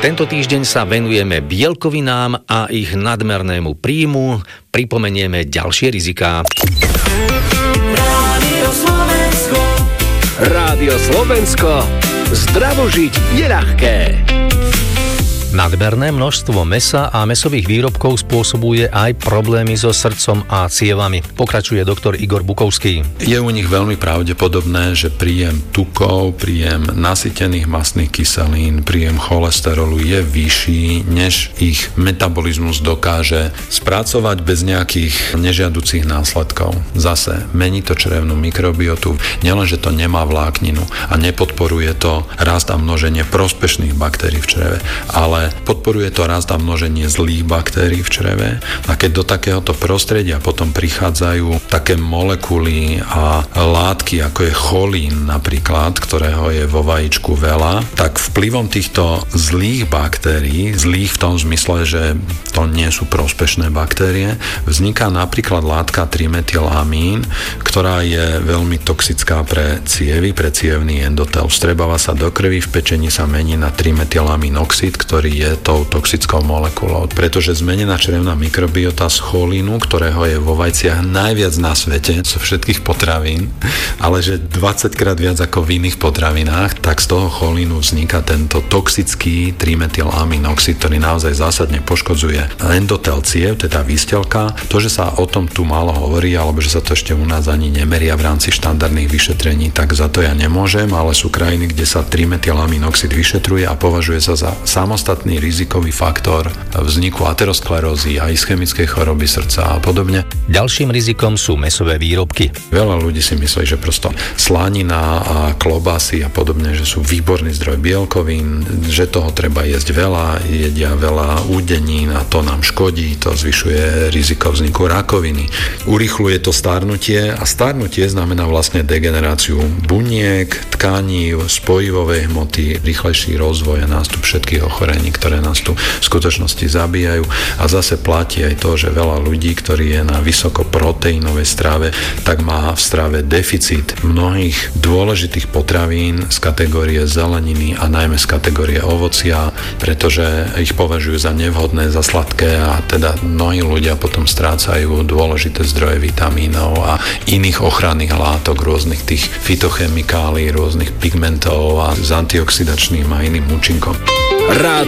Tento týždeň sa venujeme bielkovinám a ich nadmernému príjmu. Pripomenieme ďalšie riziká. Rádio Slovensko. Zdravo žiť je ľahké. Nadmerné množstvo mäsa a mäsových výrobkov spôsobuje aj problémy so srdcom a cievami. Pokračuje doktor Igor Bukovský. Je u nich veľmi pravdepodobné, že príjem tukov, príjem nasýtených mastných kyselín, príjem cholesterolu je vyšší, než ich metabolizmus dokáže spracovať bez nejakých nežiaducích následkov. Zase mení to črevnú mikrobiotu, nielenže to nemá vlákninu a nepodporuje to rast a množenie prospešných baktérií v čreve, ale podporuje to rast a množenie zlých baktérií v čreve. A keď do takéhoto prostredia potom prichádzajú také molekuly a látky, ako je cholín napríklad, ktorého je vo vajíčku veľa, tak vplyvom týchto zlých baktérií, zlých v tom zmysle, že to nie sú prospešné baktérie, vzniká napríklad látka trimetylamín, ktorá je veľmi toxická pre cievy, pre cievny endotel. Vstrebáva sa do krvi, v pečení sa mení na trimetylamín oxid, ktorý je tou toxickou molekulou, pretože zmenená črevná mikrobiota z cholínu, ktorého je vo vajciach najviac na svete, zo všetkých potravín, ale že 20 krát viac ako v iných potravinách, tak z toho cholínu vzniká tento toxický trimetylamín oxid, ktorý naozaj zásadne poškodzuje endotel ciev, teda výstelka. To, že sa o tom tu málo hovorí, alebo že sa to ešte u nás ani nemeria v rámci štandardných vyšetrení, tak za to ja nemôžem, ale sú krajiny, kde sa trimetylamín oxid vyšetruje a považuje sa za samostatný rizikový faktor vzniku aterosklerózy a ischemickej choroby srdca a podobne. Ďalším rizikom sú mäsové výrobky. Veľa ľudí si myslí, že prosto slanina a klobásy a podobne, že sú výborný zdroj bielkovín, že toho treba jesť veľa, jedia veľa údenín a to nám škodí, to zvyšuje riziko vzniku rakoviny. Urýchľuje to starnutie a starnutie znamená vlastne degeneráciu buniek, tkaní, spojivovej hmoty, rýchlejší rozvoj a nástup všetkých ochorení, ktoré nás tu v skutočnosti zabíjajú. A zase platí aj to, že veľa ľudí, ktorí je na vysokoproteínovej strave, tak má v strave deficit mnohých dôležitých potravín z kategórie zeleniny a najmä z kategórie ovocia, pretože ich považujú za nevhodné, za sladké a teda mnohí ľudia potom strácajú dôležité zdroje vitamínov a iných ochranných látok, rôznych tých fytochemikálií, rôznych pigmentov a s antioxidačným a iným účinkom.